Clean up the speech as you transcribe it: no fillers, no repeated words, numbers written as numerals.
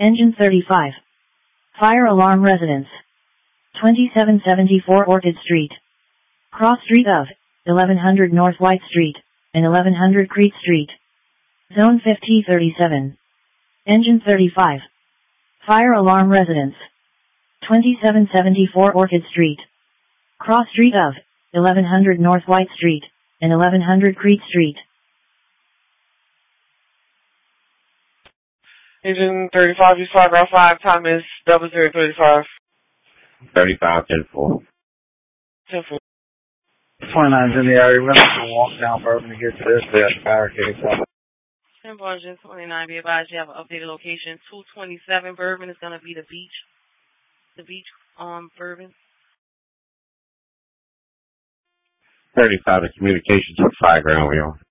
Engine 35. Fire alarm residence. 2774 Orchid Street. Cross street of 1100 North White Street and 1100 Crete Street. Zone 5037. Engine 35. Fire alarm residence. 2774 Orchid Street. Cross street of 1100 North White Street and 1100 Crete Street. Engine 35, use 5 Route 5, time is 0035. 35, 10-4. 10-4. 29's in the area. We're going to walk down Bourbon to get to this barricade. 10 Engine 29, be advised you have an updated location. 227 Bourbon is going to be the beach. The beach on Bourbon. 35 in communications with Fire Ground Wheel.